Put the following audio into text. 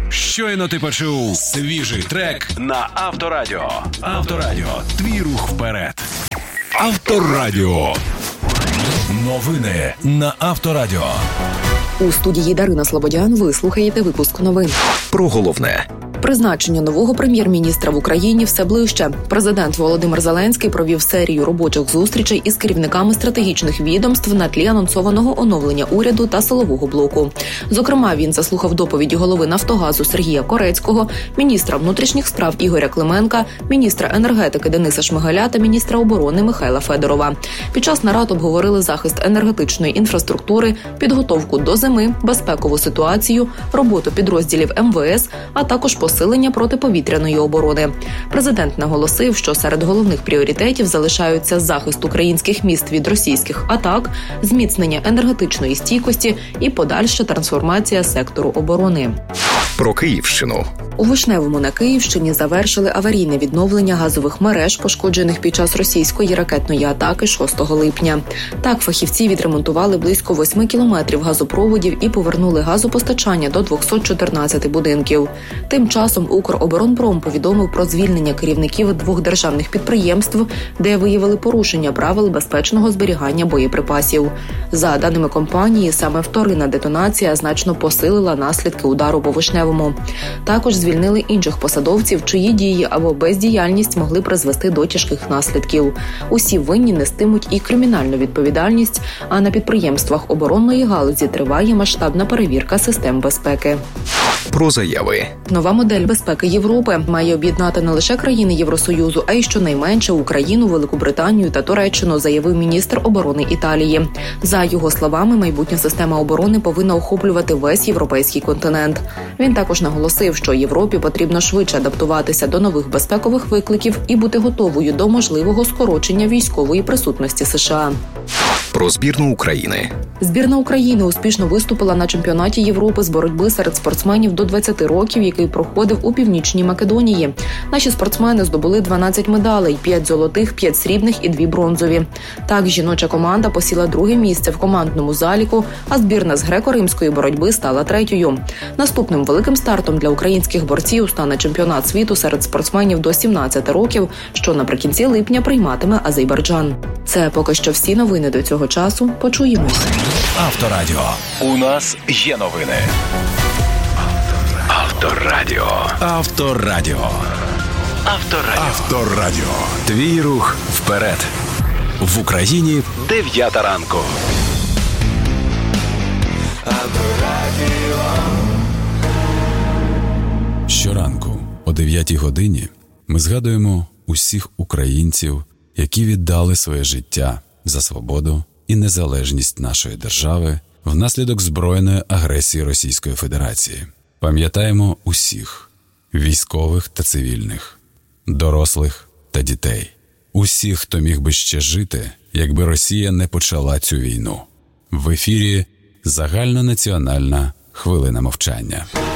Щойно ти почув свіжий трек на Авторадіо. Авторадіо. Твій рух вперед. Авторадіо. Новини на Авторадіо. У студії Дарина Слободян ви слухаєте випуск новин. Про головне. Призначення нового прем'єр-міністра в Україні все ближче. Президент Володимир Зеленський провів серію робочих зустрічей із керівниками стратегічних відомств на тлі анонсованого оновлення уряду та силового блоку. Зокрема, він заслухав доповіді голови «Нафтогазу» Сергія Корецького, міністра внутрішніх справ Ігоря Клименка, міністра енергетики Дениса Шмигаля та міністра оборони Михайла Федорова. Під час нарад обговорили захист енергетичної інфраструктури, підготовку до зими, безпекову ситуацію, роботу підрозділів МВС, а також посилення протиповітряної оборони. Президент наголосив, що серед головних пріоритетів залишаються захист українських міст від російських атак, зміцнення енергетичної стійкості і подальша трансформація сектору оборони. Про Київщину. У Вишневому на Київщині завершили аварійне відновлення газових мереж, пошкоджених під час російської ракетної атаки 6 липня. Так, фахівці відремонтували близько 8 кілометрів газопроводів і повернули газопостачання до 214 будинків. Тим часом Укроборонпром повідомив про звільнення керівників 2 державних підприємств, де виявили порушення правил безпечного зберігання боєприпасів. За даними компанії, саме вторинна детонація значно посилила наслідки удару по Вишневому. Також звільнили інших посадовців, чиї дії або бездіяльність могли призвести до тяжких наслідків. Усі винні нестимуть і кримінальну відповідальність, а на підприємствах оборонної галузі триває масштабна перевірка систем безпеки. Про заяви. Нова модель безпеки Європи має об'єднати не лише країни Євросоюзу, а й щонайменше Україну, Великобританію та Туреччину, заявив міністр оборони Італії. За його словами, майбутня система оборони повинна охоплювати весь європейський континент. Він також наголосив, що Європі потрібно швидше адаптуватися до нових безпекових викликів і бути готовою до можливого скорочення військової присутності США. Про збірну України. Збірна України успішно виступила на чемпіонаті Європи з боротьби серед спортсменів до 20 років, який проходив у Північній Македонії. Наші спортсмени здобули 12 медалей, 5 золотих, 5 срібних і 2 бронзові. Так, жіноча команда посіла 2-е місце в командному заліку, а збірна з греко-римської боротьби стала 3-ю. Наступним великим стартом для українських борців стане чемпіонат світу серед спортсменів до 17 років, що наприкінці липня прийматиме Азербайджан. Це поки що всі новини до цього часу. Почуємося. Авторадіо. У нас є новини. Авторадіо. Авторадіо. Авторадіо. Авторадіо. Твій рух вперед. В Україні 9 ранку. Щоранку о 9 годині ми згадуємо усіх українців, які віддали своє життя за свободу і незалежність нашої держави внаслідок збройної агресії Російської Федерації. Пам'ятаємо усіх – військових та цивільних, дорослих та дітей. Усіх, хто міг би ще жити, якби Росія не почала цю війну. В ефірі загальнонаціональна хвилина мовчання.